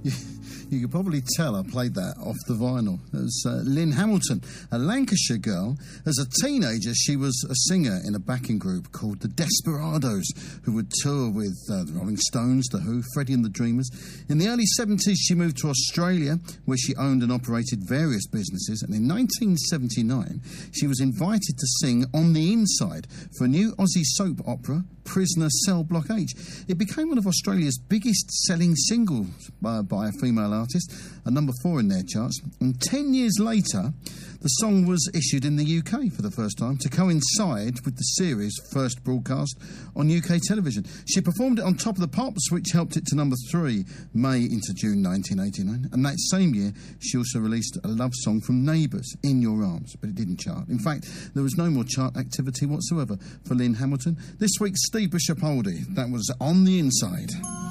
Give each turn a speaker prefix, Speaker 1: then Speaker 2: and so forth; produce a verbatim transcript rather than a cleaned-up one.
Speaker 1: You, you could probably tell I played that off the vinyl. It was uh, Lynn Hamilton, a Lancashire girl. As a teenager, she was a singer in a backing group called the Desperados, who would tour with uh, the Rolling Stones, The Who, Freddie and the Dreamers. In the early seventies, she moved to Australia, where she owned and operated various businesses. And in nineteen seventy-nine, she was invited to sing On the Inside for a new Aussie soap opera, Prisoner Cell Block H. It became one of Australia's biggest selling singles by, by a female artist, a number four in their charts. And ten years later, the song was issued in the U K for the first time to coincide with the series' first broadcast on U K television. She performed it on Top of the Pops, which helped it to number three, May into June nineteen eighty-nine. And that same year, she also released a love song from Neighbours, In Your Arms, but it didn't chart. In fact, there was no more chart activity whatsoever for Lynn Hamilton. This week's Steve Bishop Oldie, that was On the Inside.